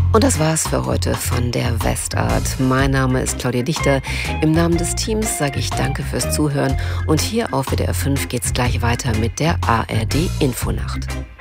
Und das war's für heute von der Westart. Mein Name ist Claudia Dichter. Im Namen des Teams sage ich danke fürs Zuhören. Und hier auf WDR 5 geht's gleich weiter mit der ARD Infonacht.